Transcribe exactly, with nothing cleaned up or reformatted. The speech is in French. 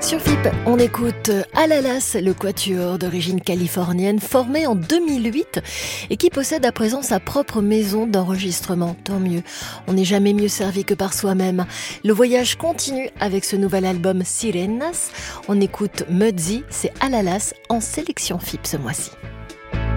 Sur F I P, on écoute Alalas, le quatuor d'origine californienne formé en deux mille huit et qui possède à présent sa propre maison d'enregistrement. Tant mieux, on n'est jamais mieux servi que par soi-même. Le voyage continue avec ce nouvel album Sirenas. On écoute Mudzi, c'est Alalas en sélection F I P ce mois-ci.